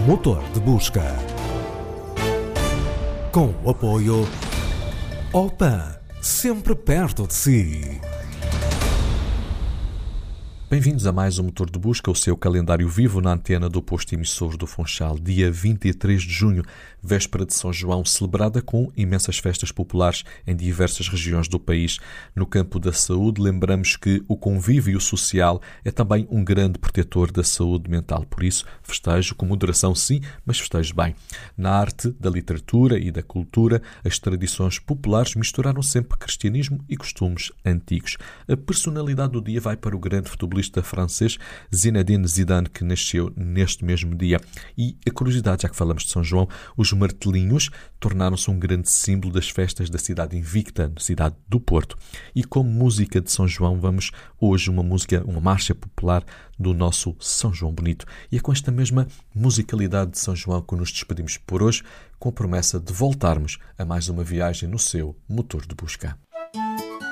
Motor de busca. Com o apoio Opan, sempre perto de si. Bem-vindos a mais um Motor de Busca, o seu calendário vivo na antena do posto emissor do Funchal. Dia 23 de junho, véspera de São João, celebrada com imensas festas populares em diversas regiões do país. No campo da saúde, lembramos que o convívio social é também um grande protetor da saúde mental. Por isso, festejo com moderação sim, mas festejo bem. Na arte, da literatura e da cultura, as tradições populares misturaram sempre cristianismo e costumes antigos. A personalidade do dia vai para o grande futebolista francês Zinedine Zidane, que nasceu neste mesmo dia. E a curiosidade, já que falamos de São João, os martelinhos tornaram-se um grande símbolo das festas da cidade invicta, na cidade do Porto. E como música de São João, vamos hoje uma marcha popular do nosso São João Bonito. E é com esta mesma musicalidade de São João que nos despedimos por hoje, com a promessa de voltarmos a mais uma viagem no seu motor de busca.